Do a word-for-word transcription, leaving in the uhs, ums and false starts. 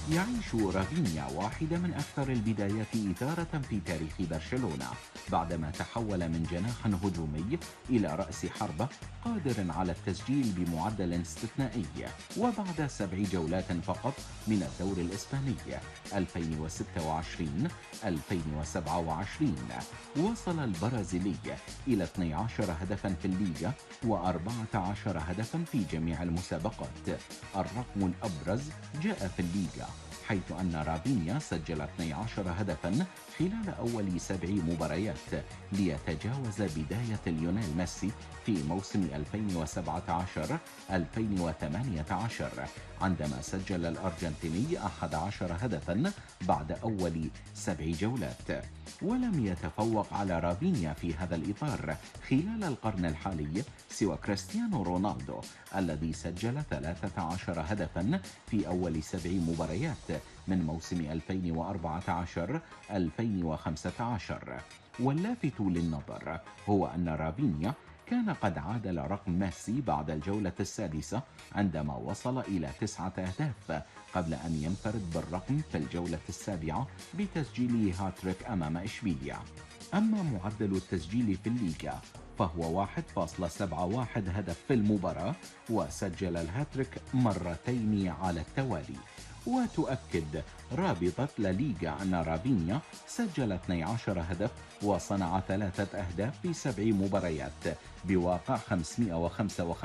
يعيش رافينيا واحدة من أكثر البدايات إثارة في تاريخ برشلونة بعدما تحول من جناح هجومي إلى رأس حربة قادر على التسجيل بمعدل استثنائي. وبعد سبع جولات فقط من الدور الإسباني ألفين وستة وعشرين ألفين وسبعة وعشرين وصل البرازيلي إلى اثني عشر هدفا في الليغا وأربعة عشر هدفا في جميع المسابقات. الرقم الأبرز جاء في الليغا، حيث أن رافينيا سجل اثني عشر هدفا خلال أول سبع مباريات ليتجاوز بداية ليونيل ميسي في موسم ألفين وسبعة عشر ألفين وثمانية عشر، عندما سجل الأرجنتيني أحد عشر هدفا بعد أول سبع جولات. ولم يتفوق على رافينيا في هذا الإطار خلال القرن الحالي سوى كريستيانو رونالدو الذي سجل ثلاثة عشر هدفا في أول سبع مباريات من موسم ألفين وأربعة عشر ألفين وخمسة عشر. واللافت للنظر هو أن رافينيا كان قد عادل رقم ميسي بعد الجولة السادسة عندما وصل إلى تسعة أهداف، قبل أن ينفرد بالرقم في الجولة السابعة بتسجيل هاتريك أمام إشبيليا. أما معدل التسجيل في الليغا فهو واحد فاصلة سبعة واحد هدف في المباراة، وسجل الهاتريك مرتين على التوالي. وتؤكد رابطة لا ليغا أن رافينيا سجل اثني عشر هدف وصنع ثلاثة أهداف في سبع مباريات بواقع خمسمائة وخمسة وخمسين